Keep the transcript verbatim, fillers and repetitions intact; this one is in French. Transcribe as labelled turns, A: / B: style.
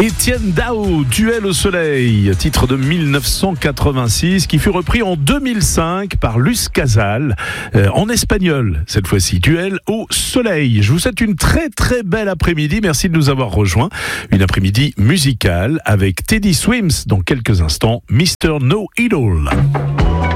A: Étienne Dao, Duel au soleil, titre de mille neuf cent quatre-vingt-six qui fut repris en deux mille cinq par Luce Casal, euh, en espagnol cette fois-ci, Duel au soleil. Je vous souhaite une très très belle après-midi, merci de nous avoir rejoints. Une après-midi musicale avec Teddy Swims dans quelques instants, mister No Idol.